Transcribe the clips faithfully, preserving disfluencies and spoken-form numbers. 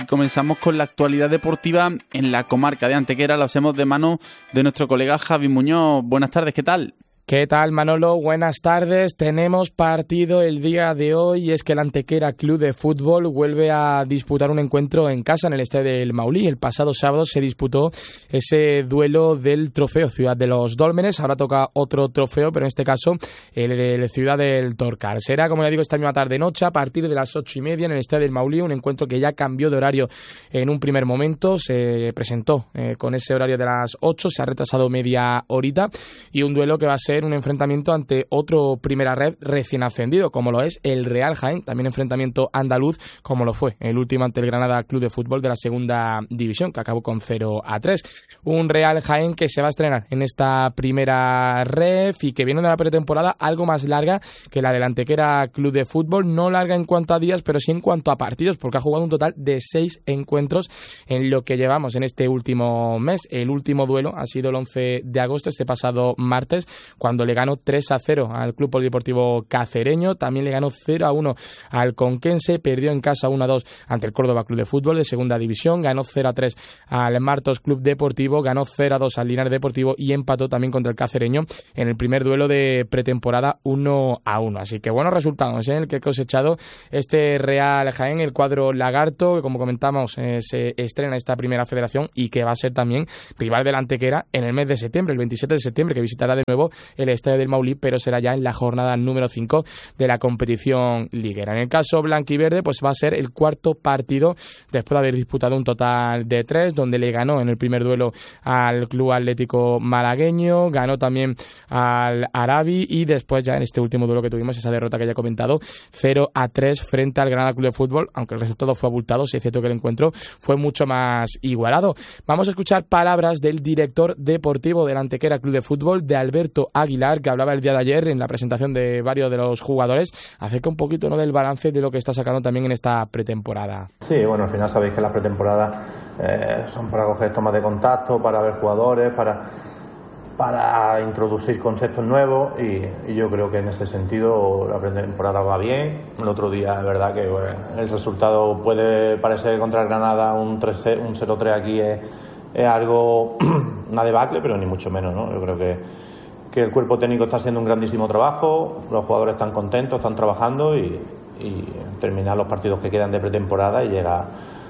comenzamos con la actualidad deportiva en la comarca de Antequera. Lo hacemos de mano de nuestro colega Javi Muñoz. Buenas tardes, ¿qué tal? ¿Qué tal, Manolo? Buenas tardes. Tenemos partido el día de hoy y es que el Antequera Club de Fútbol vuelve a disputar un encuentro en casa en el estadio del Maulí. El pasado sábado se disputó ese duelo del trofeo Ciudad de los Dólmenes. Ahora toca otro trofeo, pero en este caso el, el Ciudad del Torcal. Será, como ya digo, esta misma tarde-noche a partir de las ocho y media en el estadio del Maulí. Un encuentro que ya cambió de horario en un primer momento. Se presentó eh, con ese horario de las ocho. Se ha retrasado media horita y un duelo que va a ser un enfrentamiento ante otro Primera Red recién ascendido, como lo es el Real Jaén, también enfrentamiento andaluz, como lo fue el último ante el Granada Club de Fútbol de la segunda división, que acabó con cero a tres. Un Real Jaén que se va a estrenar en esta Primera Red y que viene de la pretemporada algo más larga que la del Antequera Club de Fútbol, no larga en cuanto a días, pero sí en cuanto a partidos, porque ha jugado un total de seis encuentros en lo que llevamos en este último mes. El último duelo ha sido el once de agosto, este pasado martes, cuando le ganó tres a cero al Club Polideportivo Cacereño. También le ganó cero a uno al Conquense, perdió en casa uno a dos ante el Córdoba Club de Fútbol de segunda división, ganó cero a tres al Martos Club Deportivo, ganó cero a dos al Linares Deportivo y empató también contra el Cacereño en el primer duelo de pretemporada uno a uno. Así que buenos resultados, ¿eh? El que ha cosechado este Real Jaén, el cuadro Lagarto, que como comentamos eh, se estrena esta primera federación y que va a ser también rival del Antequera en el mes de septiembre, el veintisiete de septiembre, que visitará de nuevo el estadio del Maulí, pero será ya en la jornada número cinco de la competición liguera. En el caso blanquiverde, pues va a ser el cuarto partido después de haber disputado un total de tres, donde le ganó en el primer duelo al Club Atlético Malagueño, ganó también al Arabi y después ya en este último duelo que tuvimos, esa derrota que ya he comentado, cero a tres frente al Granada Club de Fútbol, aunque el resultado fue abultado, sí es cierto que el encuentro fue mucho más igualado. Vamos a escuchar palabras del director deportivo del Antequera Club de Fútbol, de Alberto Aguilar, que hablaba el día de ayer en la presentación de varios de los jugadores, acerca un poquito, ¿no?, del balance de lo que está sacando también en esta pretemporada. Sí, bueno, al final sabéis que las pretemporadas eh, son para coger tomas de contacto, para ver jugadores, para, para introducir conceptos nuevos y, y yo creo que en ese sentido la pretemporada va bien. El otro día es verdad que bueno, el resultado puede parecer contra el Granada un, tres, un cero tres aquí es, es algo, una debacle, pero ni mucho menos, ¿no? Yo creo que que el cuerpo técnico está haciendo un grandísimo trabajo, los jugadores están contentos, están trabajando y, y terminar los partidos que quedan de pretemporada y llegar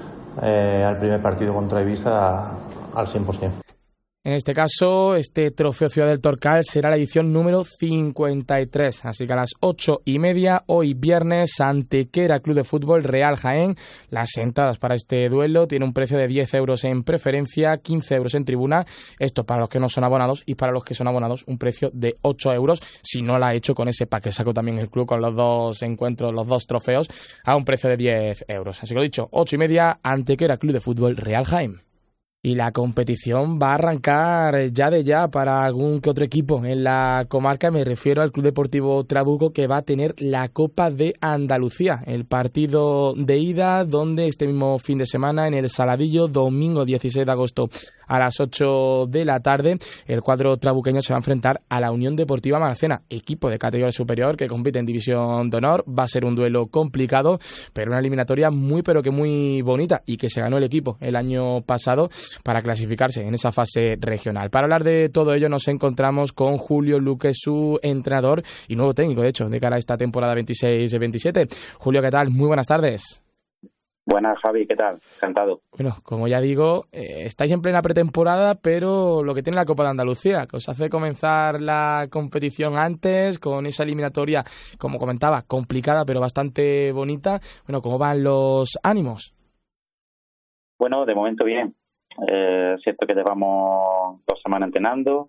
eh, al primer partido contra Ibiza al cien por ciento. En este caso, este trofeo Ciudad del Torcal será la edición número cincuenta y tres, así que a las ocho y media, hoy viernes, Antequera Club de Fútbol Real Jaén. Las entradas para este duelo tienen un precio de diez euros en preferencia, quince euros en tribuna, esto para los que no son abonados, y para los que son abonados un precio de ocho euros, si no la ha hecho con ese pack que sacó también el club con los dos encuentros, los dos trofeos, a un precio de diez euros. Así que lo dicho, ocho y media, Antequera Club de Fútbol Real Jaén. Y la competición va a arrancar ya de ya para algún que otro equipo en la comarca. Me refiero al Club Deportivo Trabuco, que va a tener la Copa de Andalucía, el partido de ida, donde este mismo fin de semana en el Saladillo, domingo dieciséis de agosto a las ocho de la tarde, el cuadro trabuqueño se va a enfrentar a la Unión Deportiva Marcena, equipo de categoría superior que compite en División de Honor. Va a ser un duelo complicado, pero una eliminatoria muy pero que muy bonita y que se ganó el equipo el año pasado para clasificarse en esa fase regional. Para hablar de todo ello nos encontramos con Julio Luque, su entrenador y nuevo técnico, de hecho, de cara a esta temporada veintiséis veintisiete. Julio, ¿qué tal? Muy buenas tardes. Buenas, Javi, ¿qué tal? Encantado. Bueno, como ya digo, eh, estáis en plena pretemporada, pero lo que tiene la Copa de Andalucía, que os hace comenzar la competición antes, con esa eliminatoria, como comentaba, complicada, pero bastante bonita. Bueno, ¿cómo van los ánimos? Bueno, de momento bien. Eh, es cierto que llevamos dos semanas entrenando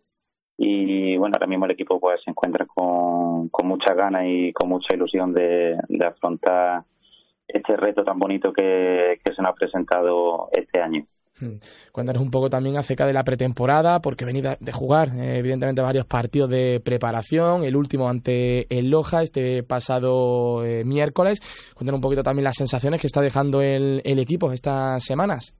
y, bueno, ahora mismo el equipo pues se encuentra con, con muchas ganas y con mucha ilusión de, de afrontar este reto tan bonito que, que se nos ha presentado este año. Cuéntanos un poco también acerca de la pretemporada, porque venís de jugar eh, evidentemente varios partidos de preparación, el último ante el Loja este pasado eh, miércoles. Cuéntanos un poquito también las sensaciones que está dejando el, el equipo estas semanas.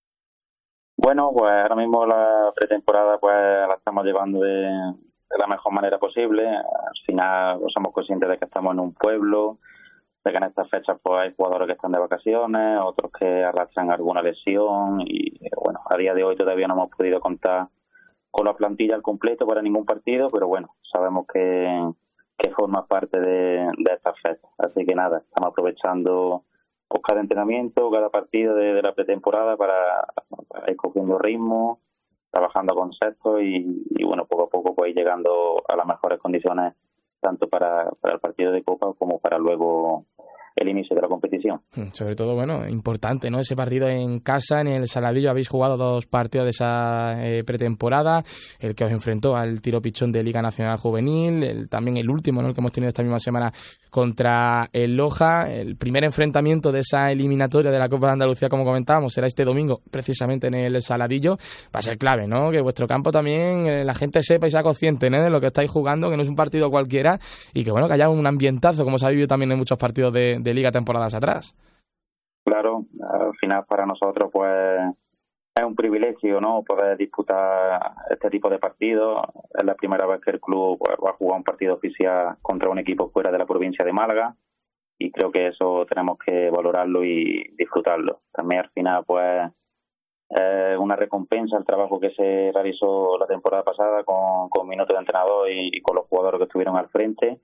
Bueno, pues ahora mismo la pretemporada pues la estamos llevando de, de la mejor manera posible. Al final pues, somos conscientes de que estamos en un pueblo, de que en estas fechas pues hay jugadores que están de vacaciones, otros que arrastran alguna lesión y bueno, a día de hoy todavía no hemos podido contar con la plantilla al completo para ningún partido, pero bueno, sabemos que, que forma parte de, de estas fechas. Así que nada, estamos aprovechando pues, cada entrenamiento, cada partido de, de la pretemporada para, para ir cogiendo ritmo, trabajando conceptos y, y bueno, poco a poco pues ir llegando a las mejores condiciones tanto para, para el partido de Copa como para luego el inicio de la competición. Sobre todo, bueno, importante, ¿no? Ese partido en casa, en el Saladillo, habéis jugado dos partidos de esa eh, pretemporada, el que os enfrentó al tiro pichón de Liga Nacional Juvenil, el, también el último, ¿no? El que hemos tenido esta misma semana contra el Loja. El primer enfrentamiento de esa eliminatoria de la Copa de Andalucía, como comentábamos, será este domingo, precisamente en el Saladillo. Va a ser clave, ¿no? Que vuestro campo también eh, la gente sepa y sea consciente, ¿no? De lo que estáis jugando, que no es un partido cualquiera y que, bueno, que haya un ambientazo, como se ha vivido también en muchos partidos de de Liga temporadas atrás. Claro, al final para nosotros pues es un privilegio, ¿no? Poder disputar este tipo de partidos. Es la primera vez que el club pues, va a jugar un partido oficial contra un equipo fuera de la provincia de Málaga y creo que eso tenemos que valorarlo y disfrutarlo. También al final pues es una recompensa al trabajo que se realizó la temporada pasada con, con minutos de entrenador y, y con los jugadores que estuvieron al frente.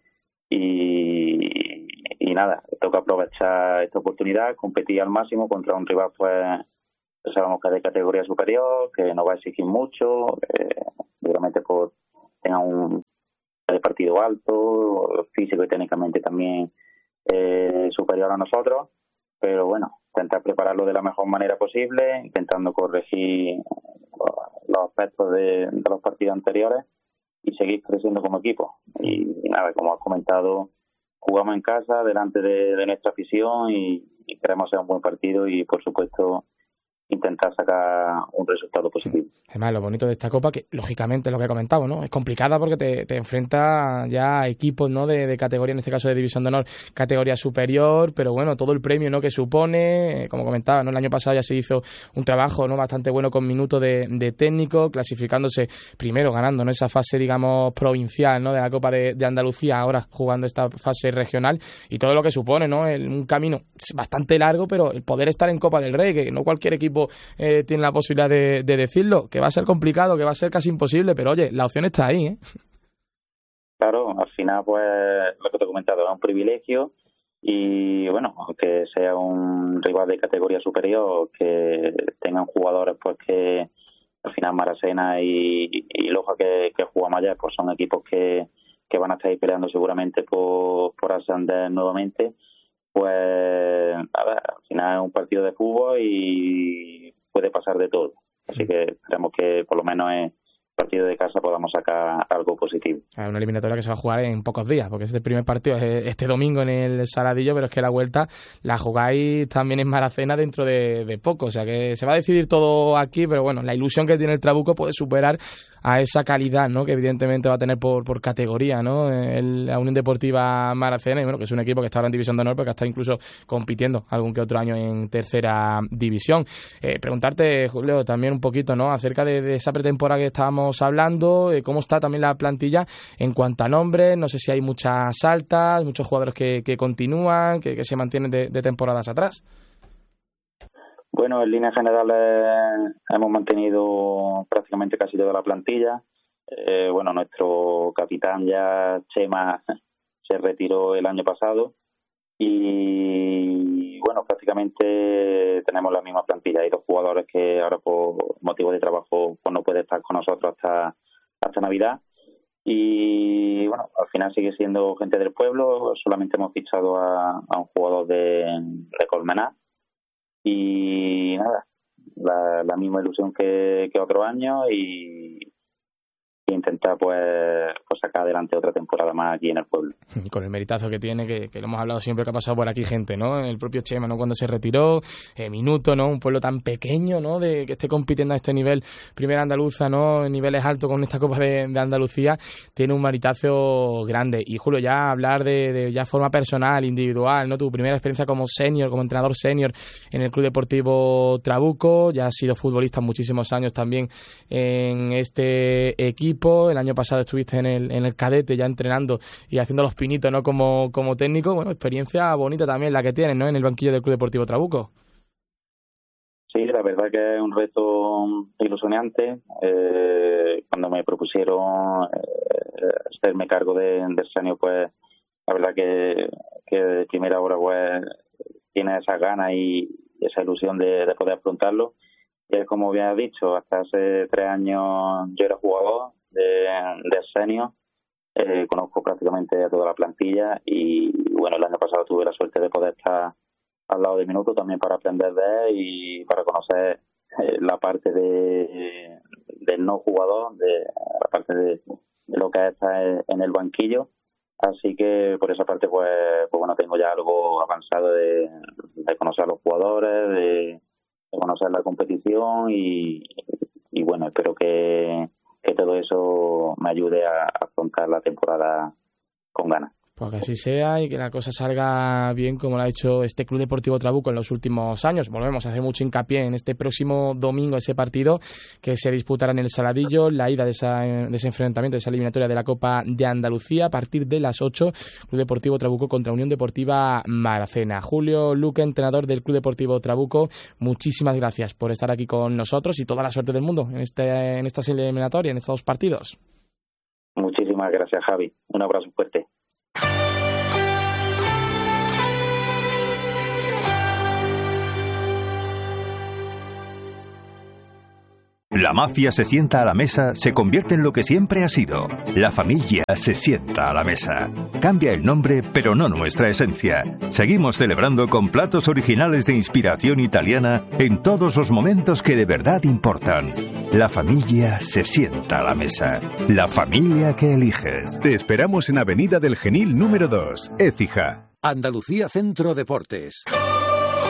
Y, y nada, toca aprovechar esta oportunidad, competir al máximo contra un rival pues sabemos que es de categoría superior, que nos va a exigir mucho, eh, seguramente por tenga un partido alto, físico y técnicamente también eh, superior a nosotros, pero bueno, intentar prepararlo de la mejor manera posible, intentando corregir los, los aspectos de, de los partidos anteriores y seguir creciendo como equipo. Y, y nada, como has comentado, jugamos en casa, delante de, de nuestra afición y, y queremos hacer un buen partido y, por supuesto, intentar sacar un resultado positivo. Además, lo bonito de esta Copa, que lógicamente es lo que he comentado, ¿no? Es complicada porque te, te enfrenta ya a equipos, ¿no? De, de categoría, en este caso de División de Honor, categoría superior, pero bueno, todo el premio, ¿no? Que supone, como comentaba, ¿no? El año pasado ya se hizo un trabajo, ¿no? Bastante bueno con minutos de, de técnico, clasificándose primero, ganando, ¿no? Esa fase, digamos, provincial, ¿no? De la Copa de, de Andalucía, ahora jugando esta fase regional y todo lo que supone, ¿no? El, un camino bastante largo, pero el poder estar en Copa del Rey, que no cualquier equipo Eh, tiene la posibilidad de, de decirlo, que va a ser complicado, que va a ser casi imposible, pero oye, la opción está ahí, ¿eh? Claro, al final pues lo que te he comentado es un privilegio y bueno, aunque sea un rival de categoría superior, que tengan jugadores pues que al final Maracena y, y Loja que, que jugamos ayer pues son equipos que, que van a estar ahí peleando seguramente por, por ascender nuevamente. Pues a ver, al final es un partido de fútbol y puede pasar de todo. Así que esperemos que por lo menos en partido de casa podamos sacar algo positivo. Es una eliminatoria que se va a jugar en pocos días, porque este primer partido es este domingo en el Saladillo, pero es que la vuelta la jugáis también en Maracena dentro de, de poco. O sea que se va a decidir todo aquí, pero bueno, la ilusión que tiene el Trabuco puede superar a esa calidad, ¿no? Que evidentemente va a tener por, por categoría, ¿no? El, la Unión Deportiva Maracena, y bueno, que es un equipo que está ahora en División de Honor, pero que está incluso compitiendo algún que otro año en tercera división. Eh, preguntarte, Julio, también un poquito, ¿no? Acerca de, de esa pretemporada que estábamos hablando, eh, cómo está también la plantilla en cuanto a nombres, no sé si hay muchas altas, muchos jugadores que, que continúan, que, que se mantienen de, de temporadas atrás. Bueno, en líneas generales hemos mantenido prácticamente casi toda la plantilla. Eh, bueno, nuestro capitán ya, Chema, se retiró el año pasado y bueno, prácticamente tenemos la misma plantilla. Hay dos jugadores que ahora por motivos de trabajo pues no pueden estar con nosotros hasta, hasta Navidad. Y bueno, al final sigue siendo gente del pueblo. Solamente hemos fichado a, a un jugador de, de Colmenar. Y nada, la, la misma ilusión que, que otro año y, y intentar pues, pues sacar adelante otra temporada más aquí en el pueblo. Con el meritazo que tiene, que, que lo hemos hablado siempre, que ha pasado por aquí gente, ¿no? El propio Chema, ¿no? Cuando se retiró, eh, Minuto, ¿no? Un pueblo tan pequeño, ¿no? De que esté compitiendo a este nivel, primera andaluza, ¿no? En niveles altos con esta Copa de, de Andalucía, tiene un meritazo grande. Y Julio, ya hablar de, de ya forma personal, individual, ¿no? Tu primera experiencia como senior, como entrenador senior en el Club Deportivo Trabuco, ya has sido futbolista muchísimos años también en este equipo. equipo, el año pasado estuviste en el, en el cadete ya entrenando y haciendo los pinitos, ¿no? Como, como técnico, bueno, experiencia bonita también la que tienes, ¿no? En el banquillo del Club Deportivo Trabuco. Sí, la verdad que es un reto ilusionante. Eh, cuando me propusieron eh, hacerme cargo de, del senior, pues la verdad que, que de primera hora pues tiene esa ganas y esa ilusión de, de poder afrontarlo. Y como bien has dicho, hasta hace tres años yo era jugador de, de senior, eh, conozco prácticamente a toda la plantilla y bueno, el año pasado tuve la suerte de poder estar al lado de Minuto también para aprender de él y para conocer eh, la parte de del no jugador, de la parte de, de lo que es estar en el banquillo. Así que por esa parte pues, pues bueno, tengo ya algo avanzado de, de conocer a los jugadores, de, de conocer la competición y, y bueno, espero que, que todo eso me ayude a, a afrontar la temporada con ganas. Pues que así sea y que la cosa salga bien como lo ha hecho este Club Deportivo Trabuco en los últimos años. Volvemos a hacer mucho hincapié en este próximo domingo, ese partido que se disputará en el Saladillo, la ida de, esa, de ese enfrentamiento, de esa eliminatoria de la Copa de Andalucía a partir de las ocho, Club Deportivo Trabuco contra Unión Deportiva Maracena. Julio Luque, entrenador del Club Deportivo Trabuco, muchísimas gracias por estar aquí con nosotros y toda la suerte del mundo en, este, en esta eliminatoria, en estos dos partidos. Muchísimas gracias, Javi. Un abrazo fuerte. La mafia se sienta a la mesa, se convierte en lo que siempre ha sido. La familia se sienta a la mesa. Cambia el nombre, pero no nuestra esencia. Seguimos celebrando con platos originales de inspiración italiana en todos los momentos que de verdad importan. La familia se sienta a la mesa. La familia que eliges. Te esperamos en Avenida del Genil número dos, Écija. Andalucía Centro Deportes.